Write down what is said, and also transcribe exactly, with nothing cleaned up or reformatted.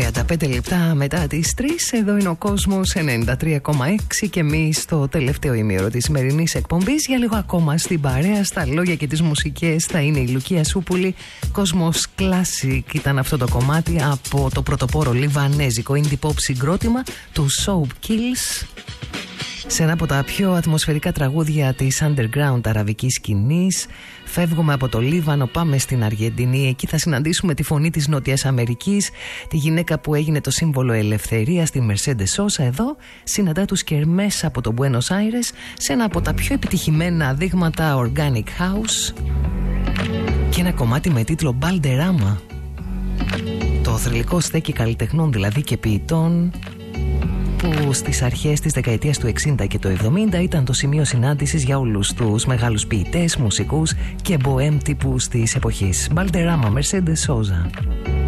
τριάντα πέντε λεπτά μετά τις τρεις, εδώ είναι ο Κόσμος ενενήντα τρία κόμμα έξι και εμείς στο τελευταίο ημίωρο της σημερινής εκπομπής. Για λίγο ακόμα στην παρέα, στα λόγια και τις μουσικές θα είναι η Λουκία Σούπουλη. Κόσμος Classic ήταν αυτό το κομμάτι από το πρωτοπόρο λιβανέζικο indie pop συγκρότημα του Soap Kills, σε ένα από τα πιο ατμοσφαιρικά τραγούδια της underground αραβικής σκηνής. Φεύγουμε από το Λίβανο, πάμε στην Αργεντινή. Εκεί θα συναντήσουμε τη φωνή της Νότιας Αμερικής, τη γυναίκα που έγινε το σύμβολο ελευθερίας, τη Mercedes Sosa. Εδώ συναντά τους Κερμές από το Buenos Aires σε ένα από τα πιο επιτυχημένα δείγματα Organic House και ένα κομμάτι με τίτλο Balderrama. Το θρυλικό στέκι καλλιτεχνών δηλαδή και ποιητών, που στις αρχές της δεκαετίας του εξήντα και του εβδομήντα ήταν το σημείο συνάντησης για όλους τους μεγάλους ποιητές, μουσικούς και μποέμ τύπους της εποχής. Balderrama, Mercedes Sosa.